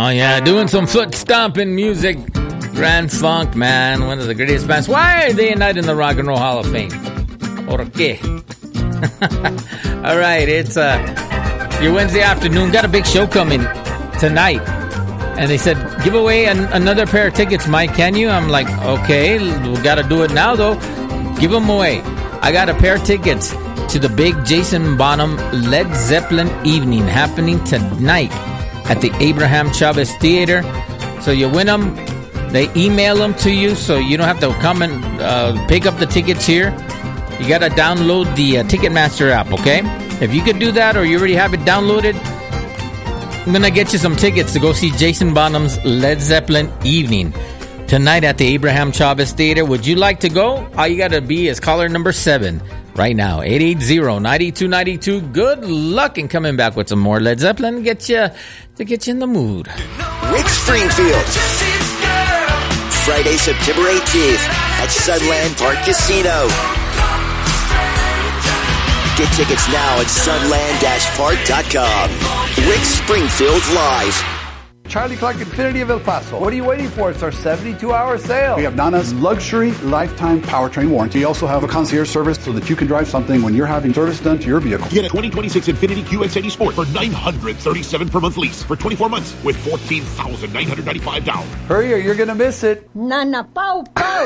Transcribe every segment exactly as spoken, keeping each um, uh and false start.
Oh, yeah, doing some foot stomping music. Grand Funk, man, one of the greatest bands. Why are they not in the Rock and Roll Hall of Fame? Por qué? All right, it's uh, your Wednesday afternoon. Got a big show coming tonight. And they said, give away an- another pair of tickets, Mike, can you? I'm like, okay, we got to do it now, though. Give them away. I got a pair of tickets to the big Jason Bonham Led Zeppelin evening happening tonight at the Abraham Chavez Theater. So you win them. They email them to you, so you don't have to come and uh, pick up the tickets here. You got to download the uh, Ticketmaster app, okay? If you could do that or you already have it downloaded, I'm going to get you some tickets to go see Jason Bonham's Led Zeppelin evening tonight at the Abraham Chavez Theater. Would you like to go? All you got to be is caller number seven right now, eight eight zero, nine two nine two. Good luck in coming back with some more Led Zeppelin get you, to get you in the mood. Rick Springfield, Friday, September eighteenth at Sunland Park Casino. Get tickets now at sunland dash park dot com. Rick Springfield Live. Charlie Clark Infinity of El Paso. What are you waiting for? It's our seventy-two hour sale. We have Nana's luxury lifetime powertrain warranty. We also have a concierge service so that you can drive something when you're having service done to your vehicle. Get a twenty twenty-six Infiniti Q X eighty Sport for nine hundred thirty-seven dollars per month lease for twenty-four months with fourteen thousand nine hundred ninety-five dollars down. Hurry or you're going to miss it. Nana Pau Pau.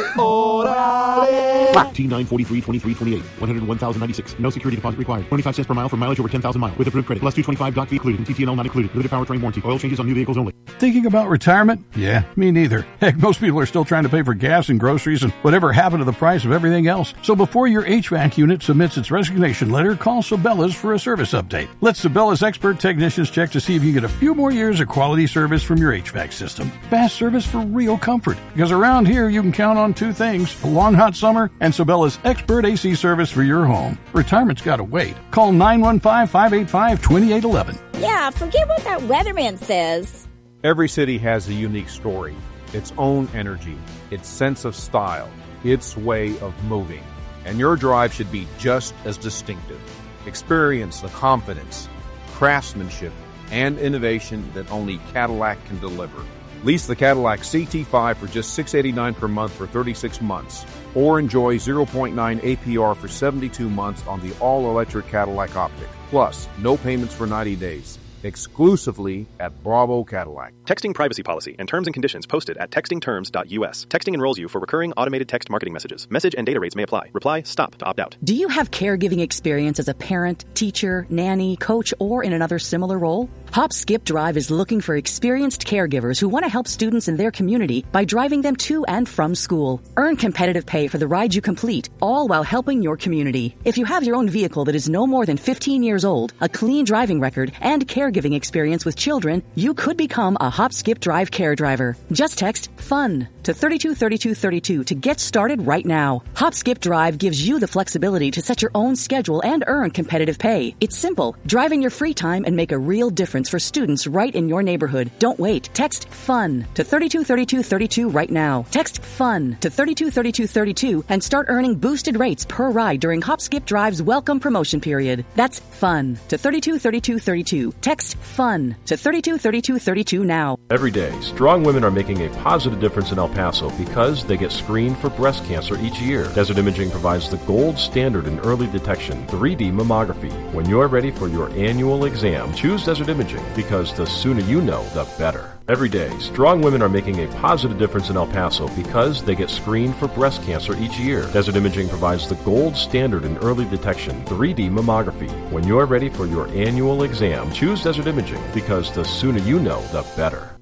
Orale. T nine forty-three twenty-three twenty-eight. one hundred one thousand ninety-six. No security deposit required. twenty-five cents per mile for mileage over ten thousand miles with approved credit. Plus two twenty-five doc fee included and T T N L not included. Limited powertrain warranty. Oil changes on new vehicles only. Thinking about retirement? Yeah, me neither. Heck, most people are still trying to pay for gas and groceries and whatever happened to the price of everything else. So before your H V A C unit submits its resignation letter, call Sabela's for a service update. Let Sabela's expert technicians check to see if you get a few more years of quality service from your H V A C system. Fast service for real comfort. Because around here, you can count on two things, a long hot summer and Sabela's expert A C service for your home. Retirement's got to wait. Call nine one five, five eight five, two eight one one. Yeah, forget what that weatherman says. Every city has a unique story, its own energy, its sense of style, its way of moving. And your drive should be just as distinctive. Experience the confidence, craftsmanship, and innovation that only Cadillac can deliver. Lease the Cadillac C T five for just six hundred eighty-nine dollars per month for thirty-six months. Or enjoy zero point nine A P R for seventy-two months on the all-electric Cadillac Optiq. Plus, no payments for ninety days. Exclusively at Bravo Cadillac. Texting privacy policy and terms and conditions posted at texting terms dot U S. Texting enrolls you for recurring automated text marketing messages. Message and data rates may apply. Reply STOP to opt out. Do you have caregiving experience as a parent, teacher, nanny, coach, or in another similar role? Hop Skip Drive is looking for experienced caregivers who want to help students in their community by driving them to and from school. Earn competitive pay for the ride you complete, all while helping your community. If you have your own vehicle that is no more than fifteen years old, a clean driving record, and caregiving experience with children, you could become a Hop Skip Drive care driver. Just text FUN to thirty-two thirty-two thirty-two to get started right now. Hop Skip Drive gives you the flexibility to set your own schedule and earn competitive pay. It's simple. Drive in your free time and make a real difference for students right in your neighborhood. Don't wait. Text FUN to thirty-two thirty-two thirty-two right now. Text FUN to thirty-two thirty-two thirty-two and start earning boosted rates per ride during Hop Skip Drive's welcome promotion period. That's FUN to thirty-two thirty-two thirty-two. Text FUN to thirty-two thirty-two thirty-two now. Every day, strong women are making a positive difference in El Paso because they get screened for breast cancer each year. Desert Imaging provides the gold standard in early detection, three D mammography. When you're ready for your annual exam, choose Desert Imaging because the sooner you know, the better. Every day, strong women are making a positive difference in El Paso because they get screened for breast cancer each year. Desert Imaging provides the gold standard in early detection, three D mammography. When you're ready for your annual exam, choose Desert Imaging because the sooner you know, the better.